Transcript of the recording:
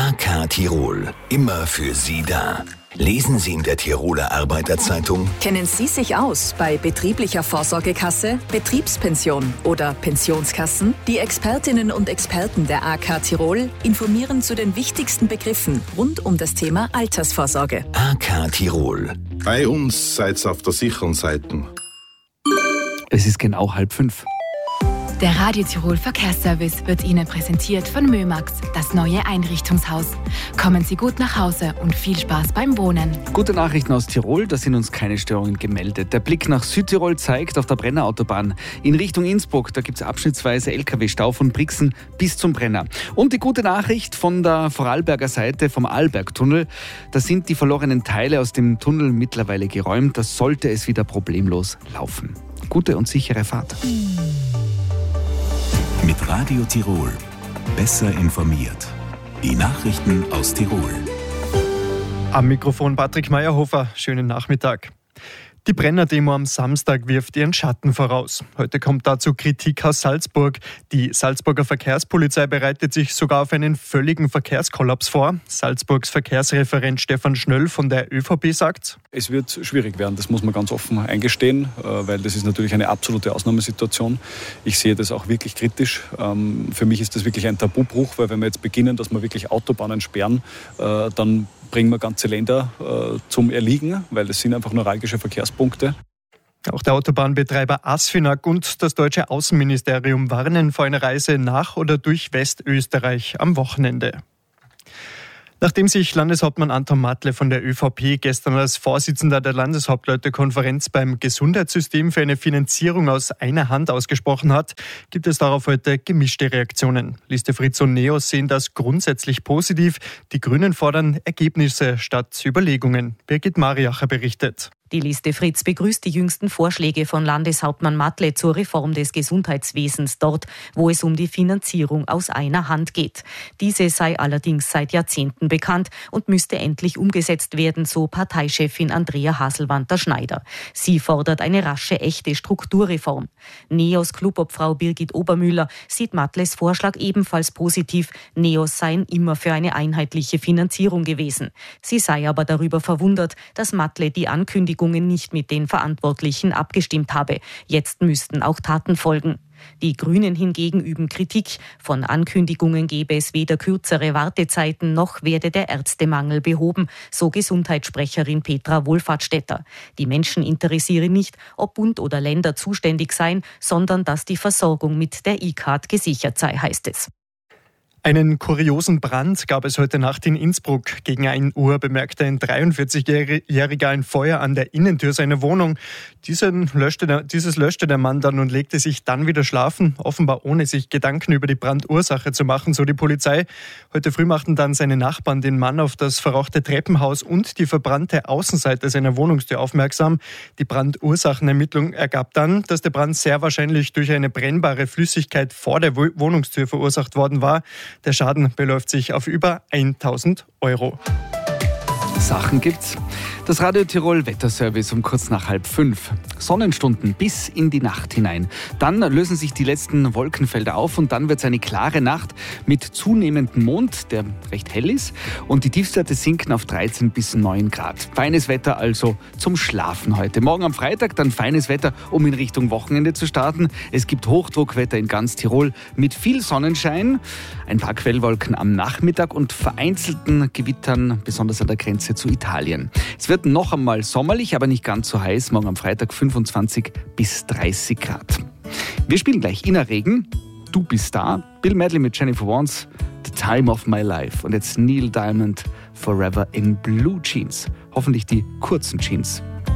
AK Tirol, immer für Sie da. Lesen Sie in der Tiroler Arbeiterzeitung: Kennen Sie sich aus bei betrieblicher Vorsorgekasse, Betriebspension oder Pensionskassen? Die Expertinnen und Experten der AK Tirol informieren zu den wichtigsten Begriffen rund um das Thema Altersvorsorge. AK Tirol. Bei uns seid ihr auf der sicheren Seite. Es ist genau 4:30. Der Radio Tirol Verkehrsservice wird Ihnen präsentiert von Mömax, das neue Einrichtungshaus. Kommen Sie gut nach Hause und viel Spaß beim Wohnen. Gute Nachrichten aus Tirol, da sind uns keine Störungen gemeldet. Der Blick nach Südtirol zeigt auf der Brenner Autobahn in Richtung Innsbruck, da gibt es abschnittsweise LKW-Stau von Brixen bis zum Brenner. Und die gute Nachricht von der Vorarlberger Seite vom Arlbergtunnel, da sind die verlorenen Teile aus dem Tunnel mittlerweile geräumt, da sollte es wieder problemlos laufen. Gute und sichere Fahrt. Mit Radio Tirol. Besser informiert. Die Nachrichten aus Tirol. Am Mikrofon Patrick Meyerhofer. Schönen Nachmittag. Die Brenner-Demo am Samstag wirft ihren Schatten voraus. Heute kommt dazu Kritik aus Salzburg. Die Salzburger Verkehrspolizei bereitet sich sogar auf einen völligen Verkehrskollaps vor. Salzburgs Verkehrsreferent Stefan Schnöll von der ÖVP sagt: Es wird schwierig werden, das muss man ganz offen eingestehen, weil das ist natürlich eine absolute Ausnahmesituation. Ich sehe das auch wirklich kritisch. Für mich ist das wirklich ein Tabubruch, weil wenn wir jetzt beginnen, dass wir wirklich Autobahnen sperren, dann bringen wir ganze Länder zum Erliegen, weil das sind einfach neuralgische Verkehrspunkte. Auch der Autobahnbetreiber Asfinag und das deutsche Außenministerium warnen vor einer Reise nach oder durch Westösterreich am Wochenende. Nachdem sich Landeshauptmann Anton Matle von der ÖVP gestern als Vorsitzender der Landeshauptleutekonferenz beim Gesundheitssystem für eine Finanzierung aus einer Hand ausgesprochen hat, gibt es darauf heute gemischte Reaktionen. Liste Fritz und Neos sehen das grundsätzlich positiv. Die Grünen fordern Ergebnisse statt Überlegungen. Birgit Mariacher berichtet. Die Liste Fritz begrüßt die jüngsten Vorschläge von Landeshauptmann Matle zur Reform des Gesundheitswesens dort, wo es um die Finanzierung aus einer Hand geht. Diese sei allerdings seit Jahrzehnten bekannt und müsste endlich umgesetzt werden, so Parteichefin Andrea Haselwanter-Schneider. Sie fordert eine rasche, echte Strukturreform. Neos Clubobfrau Birgit Obermüller sieht Matles Vorschlag ebenfalls positiv. Neos seien immer für eine einheitliche Finanzierung gewesen. Sie sei aber darüber verwundert, dass Matle die Ankündigung nicht mit den Verantwortlichen abgestimmt habe. Jetzt müssten auch Taten folgen. Die Grünen hingegen üben Kritik. Von Ankündigungen gebe es weder kürzere Wartezeiten noch werde der Ärztemangel behoben, so Gesundheitssprecherin Petra Wohlfahrtsstädter. Die Menschen interessiere nicht, ob Bund oder Länder zuständig seien, sondern dass die Versorgung mit der E-Card gesichert sei, heißt es. Einen kuriosen Brand gab es heute Nacht in Innsbruck. Gegen 1 Uhr bemerkte ein 43-Jähriger ein Feuer an der Innentür seiner Wohnung. Dieses löschte der Mann dann und legte sich dann wieder schlafen, offenbar ohne sich Gedanken über die Brandursache zu machen, so die Polizei. Heute früh machten dann seine Nachbarn den Mann auf das verrauchte Treppenhaus und die verbrannte Außenseite seiner Wohnungstür aufmerksam. Die Brandursachenermittlung ergab dann, dass der Brand sehr wahrscheinlich durch eine brennbare Flüssigkeit vor der Wohnungstür verursacht worden war. Der Schaden beläuft sich auf über 1.000 €. Sachen gibt's. Das Radio Tirol Wetterservice um kurz nach 4:30. Sonnenstunden bis in die Nacht hinein. Dann lösen sich die letzten Wolkenfelder auf und dann wird es eine klare Nacht mit zunehmendem Mond, der recht hell ist. Und die Tiefstwerte sinken auf 13 bis 9 Grad. Feines Wetter also zum Schlafen heute. Morgen am Freitag dann feines Wetter, um in Richtung Wochenende zu starten. Es gibt Hochdruckwetter in ganz Tirol mit viel Sonnenschein, ein paar Quellwolken am Nachmittag und vereinzelten Gewittern, besonders an der Grenze zu Italien. Es wird noch einmal sommerlich, aber nicht ganz so heiß. Morgen am Freitag 25 bis 30 Grad. Wir spielen gleich Ina Regen. Du bist da. Bill Medley mit Jennifer Warnes. The Time of My Life. Und jetzt Neil Diamond, Forever in Blue Jeans. Hoffentlich die kurzen Jeans.